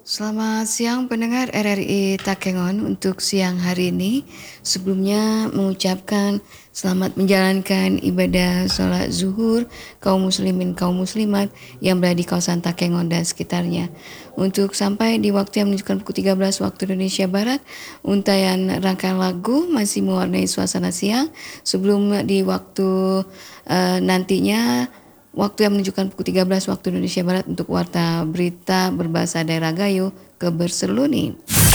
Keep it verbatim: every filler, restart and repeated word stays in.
Selamat siang pendengar R R I Takengon untuk siang hari ini. Sebelumnya mengucapkan selamat menjalankan ibadah sholat zuhur kaum muslimin kaum muslimat yang berada di kawasan Takengon dan sekitarnya. Untuk sampai di waktu yang menunjukkan pukul tiga belas waktu Indonesia Barat, untayan rangkaian lagu masih mewarnai suasana siang sebelum di waktu uh, nantinya waktu yang menunjukkan pukul tiga belas waktu Indonesia Barat untuk warta berita berbahasa daerah Gayo ke Berserluni.